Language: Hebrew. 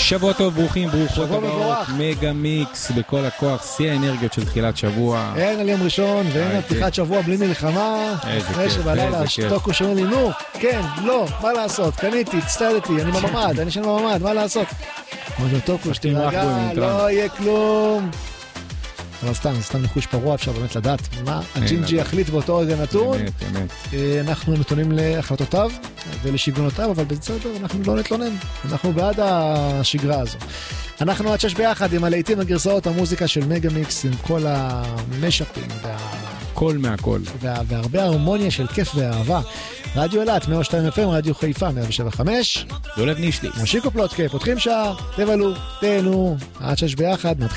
שבוע טוב, ברוכים, ברוכות שבוע הבאות, מבורך. מגה מיקס בכל הכוח, שיא האנרגיות של תחילת שבוע. אין על יום ראשון ואין על פתיחת שבוע בלי מלחמה. איזה אחרי כיף, שבלילה איזה כיף. שתוקו שאומר לי, נו, כן, לא, מה לעשות, קניתי, הצטדתי, אני בממד, אני שם בממד, מה לעשות? אמרתי לו, טוקו, שתירגע, לא יהיה כלום. אבל סתם ניחוש פרוע, אפשר באמת לדעת מה הג'ינג'י יחליט באותו רגע נתון. אמת. אנחנו נתונים להחלטותיו ולשוויונותיו, אבל בסדר, אנחנו לא נתלונן. אנחנו בעד השגרה הזו. אנחנו עד 6 ביחד עם הלהיטים הגרסאות, המוזיקה של מגה מיקס, עם כל המשאפים כל מהכל. והרבה הרמוניה של כיף ואהבה. רדיו אלת, 102 FM, רדיו חיפה, 107.5. דולב נישלי. מושיקו פלוטקה, פותחים שעה, תבלו, תהנו, עד 6 ביחד,